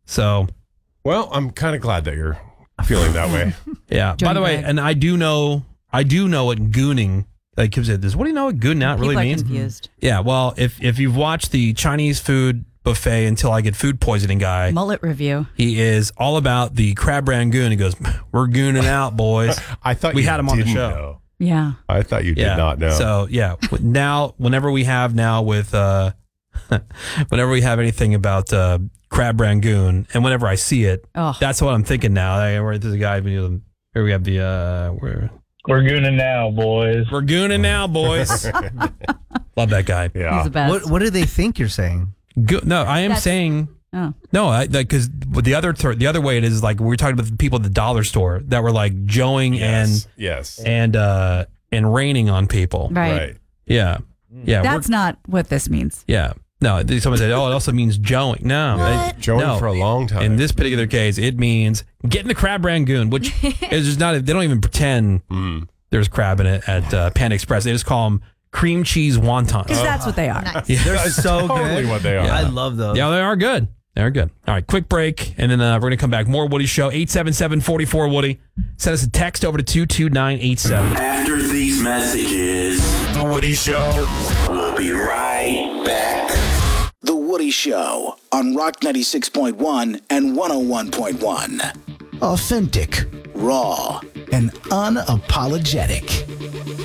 So, well, I'm kind of glad that you're feeling that way. Yeah. By the way, and I do know what gooning, like Kim said this. What do you know what gooning out really means? Confused. Yeah. Well, if you've watched the Chinese food buffet Until I Get Food Poisoning guy, mullet review, he is all about the crab rangoon. He goes, "We're gooning out, boys." I thought we you had him on the didn't show. know. Yeah. I thought you did not know. So yeah, now whenever we have whenever we have anything about crab rangoon, and whenever I see it, that's what I'm thinking now. There's a guy. Here we have the We're gooning now, boys. We're gooning now, boys. Love that guy. Yeah. He's the best. What do they think you're saying? No, I am saying. Oh. No, because the other way it is like we were talking about the people at the dollar store that were like joeing and raining on people. Right. Yeah. Yeah. That's not what this means. Yeah. No, someone said, "Oh, it also means joeing." No, joeing for a long time. In this particular case, it means getting the crab rangoon, which is just not. They don't even pretend there's crab in it at Panda Express. They just call them cream cheese wontons. Because that's what they are. Nice. Yeah. They're so totally good. What they are. Yeah. I love those. Yeah, they are good. They're good. All right, quick break, and then we're going to come back. More Woody Show, 877-44-WOODY. Send us a text over to 22987. After these messages, The Woody Show. We'll be right back. The Woody Show on Rock 96.1 and 101.1. Authentic, raw, and unapologetic.